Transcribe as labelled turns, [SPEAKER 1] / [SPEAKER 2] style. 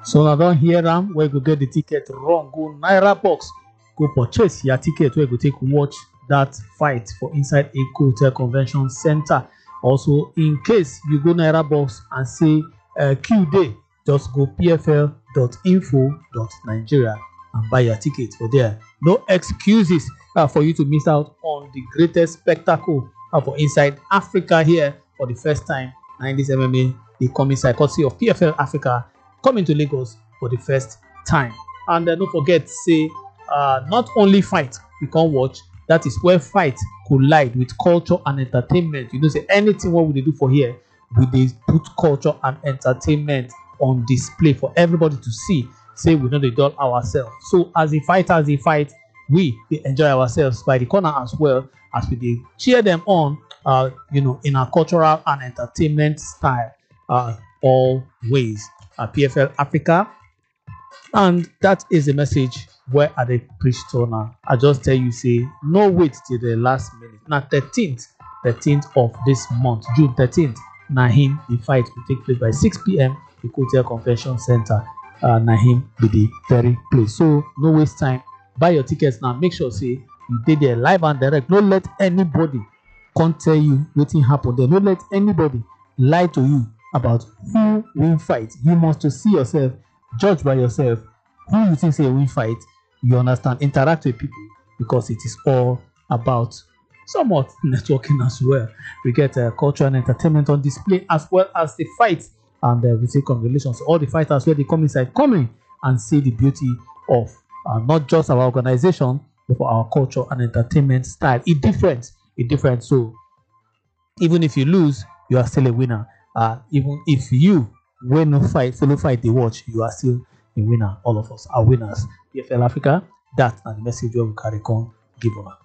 [SPEAKER 1] So now don't hear them where you go get the ticket wrong. Go Naira Box. Go purchase your ticket where you go take watch that fight for inside Eko Hotel Convention Center. Also, in case you go Naira Box and say Q day, just go pfl.info.nigeria and buy your ticket for there. No excuses for you to miss out on the greatest spectacle for inside Africa here for the first time. And this MMA, they come inside courtesy of PFL Africa, coming to Lagos for the first time. And don't forget, say, not only fight we can watch, that is where fight collide with culture and entertainment. You know, say anything what we do for here, we dey put culture and entertainment on display for everybody to see. Say we know they dull ourselves. So as the fighters they fight, we enjoy ourselves by the corner as well as we dey cheer them on. You know, in our cultural and entertainment style, always. PFL Africa, and that is the message where I dey preach to now. I just tell you, say no wait till the last minute. Now 13th of this month, June 13th. Na him the fight will take place by 6 p.m. the Hotel Convention Center. Na him be the very place. So no waste time. Buy your tickets now. Make sure say you dey there live and direct. Don't let anybody come tell you wetin happen there. Don't let anybody lie to you about who win fight. You must to see yourself, judge by yourself who you think say win fight. You understand, interact with people, because it is all about somewhat networking as well. We get culture and entertainment on display as well as the fight, and we say congratulations to all the fighters where they come inside, coming and see the beauty of not just our organization but for our culture and entertainment style. It's different. So even if you lose, you are still a winner. Even if you win no fight, follow fight they watch, you are still a winner. All of us are winners. PFL Africa, that's the message we carry on give on.